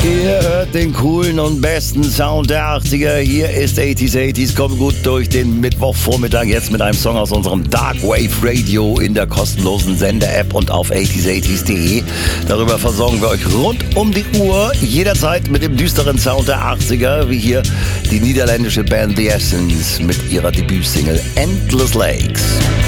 Ihr hört den coolen und besten Sound der 80er. Hier ist 80s. Kommt gut durch den Mittwochvormittag jetzt mit einem Song aus unserem Dark Wave Radio in der kostenlosen Sender-App und auf 80s.de. Darüber versorgen wir euch rund um die Uhr, jederzeit mit dem düsteren Sound der 80er, wie hier die niederländische Band The Essence mit ihrer Debütsingle Endless Lakes.